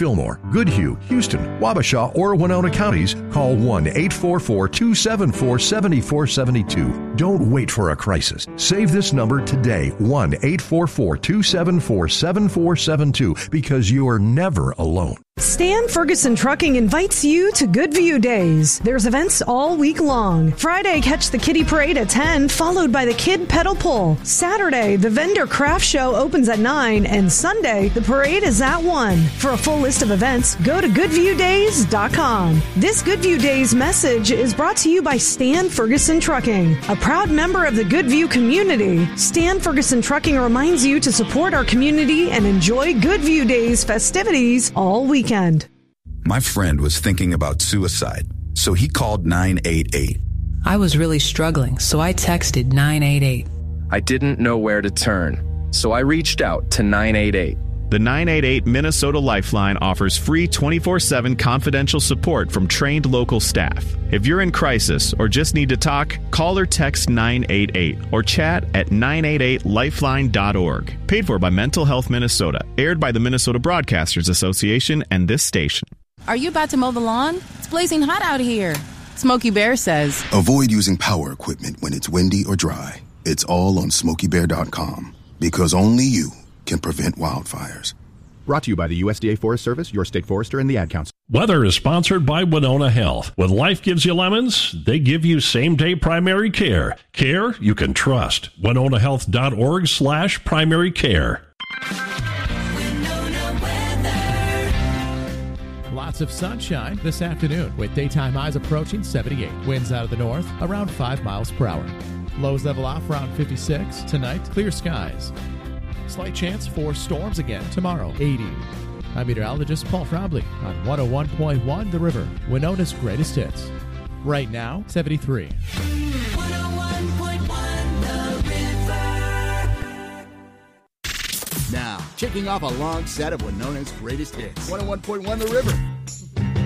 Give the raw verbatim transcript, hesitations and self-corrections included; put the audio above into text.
Fillmore, Goodhue, Houston, Wabasha, or Winona counties, call one eight four four, two seven four, seven four seven two. Don't wait for a crisis. Save this number today, one eight four four, two seven four, seven four seven two, because you are never alone. Stan Ferguson Trucking invites you to Good View Days. There's events all week long. Friday, catch the Kiddie Parade at ten, followed by the Kid Pedal Pull. Saturday, the Vendor Craft Show opens at nine, and Sunday, the parade is at one. For a full list of events, go to good view days dot com. This Good View Days message is brought to you by Stan Ferguson Trucking, a proud member of the Good View community. Stan Ferguson Trucking reminds you to support our community and enjoy Good View Days festivities all weekend. My friend was thinking about suicide, so he called nine eight eight. I was really struggling, so I texted nine eight eight. I didn't know where to turn, so I reached out to nine eight eight. The nine eight eight Minnesota Lifeline offers free twenty-four seven confidential support from trained local staff. If you're in crisis or just need to talk, call or text nine eight eight or chat at nine eight eight lifeline dot org. Paid for by Mental Health Minnesota. Aired by the Minnesota Broadcasters Association and this station. Are you about to mow the lawn? It's blazing hot out here. Smokey Bear says, avoid using power equipment when it's windy or dry. It's all on smokey bear dot com, because only you can prevent wildfires. Brought to you by the U S D A Forest Service, your state forester, and the Ad Council. Weather is sponsored by Winona Health. When life gives you lemons, they give you same-day primary care. Care you can trust. winona health dot org slash primary care. Lots of sunshine this afternoon with daytime highs approaching seventy-eight. Winds out of the north around five miles per hour. Lows level off around fifty-six. Tonight, clear skies. Slight chance for storms again tomorrow, eighty. I'm meteorologist Paul Frobley on one oh one point one The River, Winona's greatest hits. Right now, seventy-three. one oh one point one The River. Now, checking off a long set of Winona's greatest hits. one oh one point one The River.